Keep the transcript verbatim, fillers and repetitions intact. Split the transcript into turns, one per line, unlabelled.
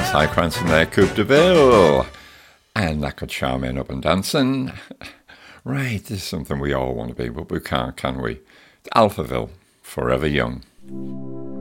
Cy Cranston there, Coupe de Ville. And that got Charmaine up and dancing. Right, this is something we all want to be, but we can't, can we? Alphaville, Forever Young.